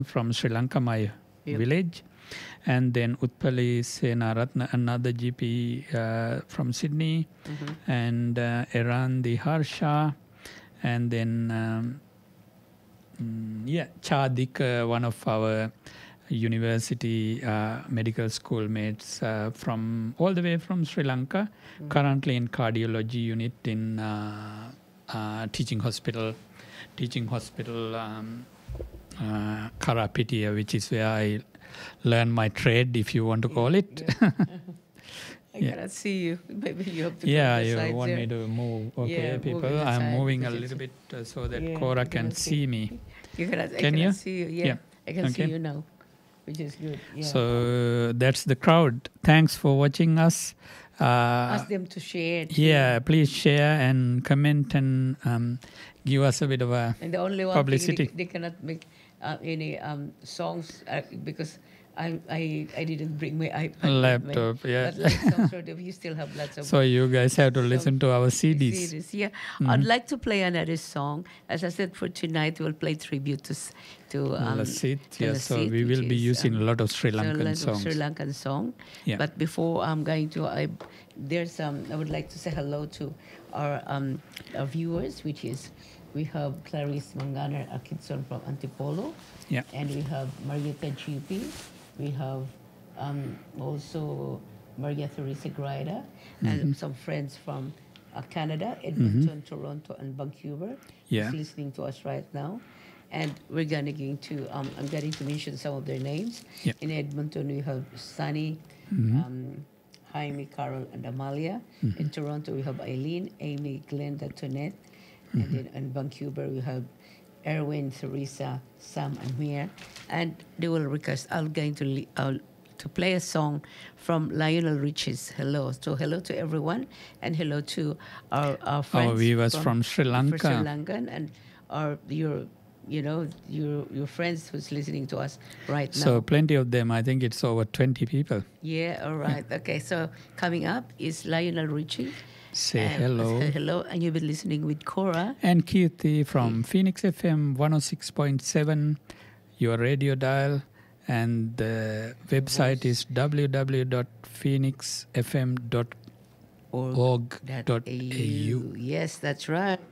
from Sri Lanka, my village. And then Utpali Senaratna, another GP from Sydney. And Eran the Harsha. And then, Chadik, one of our university medical school mates from all the way from Sri Lanka, currently in cardiology unit in teaching hospital Karapitia, which is where I learn my trade, if you want to call it. I cannot see you. Maybe you have to go you want me to move. Okay, people, I'm moving a little bit so that Cora can see me. I cannot see you. Yeah. I can see you now, which is good. Yeah. So that's the crowd. Thanks for watching us. Ask them to share. Please share and comment and give us a bit of a and the only one publicity. They cannot make any songs because I didn't bring my iPad. Laptop, But like some sort of, you still have lots of. So you guys have to listen to our CDs. Yeah, I'd like to play another song. As I said, for tonight we'll play tribute to Lasit. So Lasit, we will be using a lot of Sri Lankan songs. Sri Lankan song. Yeah. But before I'm going to, I would like to say hello to our viewers, which is. We have Clarice Manganer Akitson from Antipolo. Yeah. And we have Marietta GP. We have also Maria Theresa Graida and some friends from Canada, Edmonton, Toronto, and Vancouver. Who's listening to us right now. And we're going to, I'm going to mention some of their names. Yeah. In Edmonton, we have Sunny, Jaime, Carol, and Amalia. In Toronto, we have Eileen, Amy, Glenda, Tonette. And then in Vancouver, we have Erwin, Theresa, Sam, and Mia. And they will request, I'm going to play a song from Lionel Richie's Hello. So hello to everyone, and hello to our friends. Our viewers from Sri Lanka. Sri Lankan, and your friends who's listening to us right now. So plenty of them. I think it's over 20 people. Yeah, all right. Okay, so coming up is Lionel Richie. Say hello. Hello, and you've been listening with Cora. And Kirti from Phoenix FM 106.7, your radio dial. And the website is www.phoenixfm.org.au. Yes, that's right.